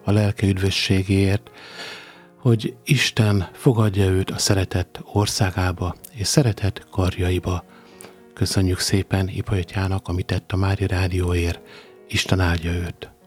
a lelke üdvösségéért, hogy Isten fogadja őt a szeretet országába és szeretet karjaiba. Köszönjük szépen Ipatyának, amit tett a Mária Rádióért. Isten áldja őt!